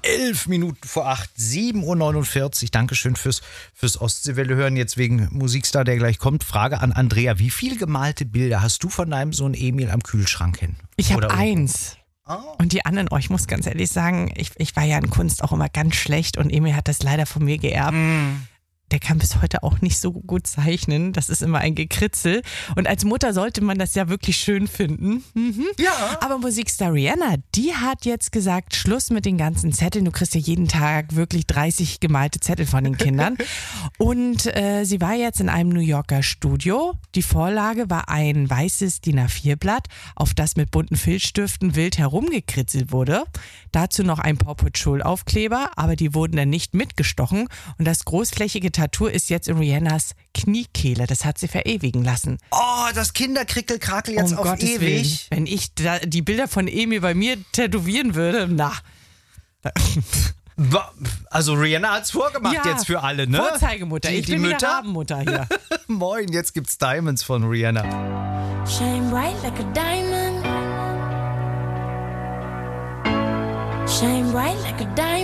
11 Minuten vor 8, 7:49 Uhr. Dankeschön fürs Ostseewelle hören. Jetzt wegen Musikstar, der gleich kommt. Frage an Andrea. Wie viele gemalte Bilder hast du von deinem Sohn Emil am Kühlschrank hin? Ich habe eins. Oh. Und die anderen, ich muss ganz ehrlich sagen, ich war ja in Kunst auch immer ganz schlecht und Emil hat das leider von mir geerbt. Der kann bis heute auch nicht so gut zeichnen. Das ist immer ein Gekritzel. Und als Mutter sollte man das ja wirklich schön finden. Ja. Aber Musikstar Rihanna, die hat jetzt gesagt, Schluss mit den ganzen Zetteln. Du kriegst ja jeden Tag wirklich 30 gemalte Zettel von den Kindern. Und sie war jetzt in einem New Yorker Studio. Die Vorlage war ein weißes DIN A4-Blatt, auf das mit bunten Filzstiften wild herumgekritzelt wurde. Dazu noch ein Paw Patrol-Aufkleber, aber die wurden dann nicht mitgestochen. Und das großflächige Tattoo ist jetzt in Rihannas Kniekehle. Das hat sie verewigen lassen. Oh, das Kinderkrickelkrakel jetzt auf Gottes ewig. Willen. Wenn ich die Bilder von Emil bei mir tätowieren würde, na. Also Rihanna hat's vorgemacht Ja, jetzt für alle, ne? Vorzeigemutter. Ich Die bin wieder Mütter? Rabenmutter hier. Moin, jetzt gibt's Diamonds von Rihanna. Shine bright like a diamond. Shine bright like a diamond.